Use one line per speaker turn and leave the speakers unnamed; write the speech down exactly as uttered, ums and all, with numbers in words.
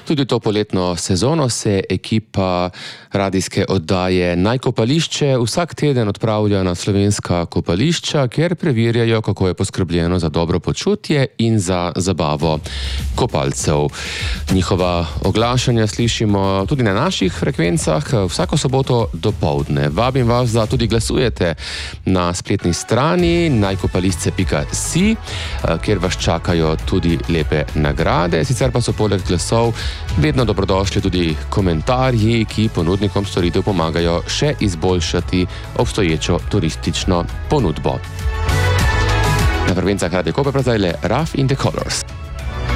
Tudi to poletno sezono se ekipa radijske oddaje Naj kopališče vsak teden odpravlja na slovenska kopališča, kjer preverjajo, kako je poskrbljeno za dobro počutje in za zabavo kopalcev. Njihova oglašanja slišimo tudi na naših frekvencah vsako soboto dopoldne. Vabim vas, da tudi glasujete na spletni strani najkopališče pika si, kjer vas čakajo tudi lepe nagrade. Sicer pa so poleg glasov vedno dobrodošli tudi komentarji, ki ponudnikom storitev pomagajo še izboljšati obstoječo turistično ponudbo. Na frekvencah Radio Koper pa zdaj le Rough in the Colors.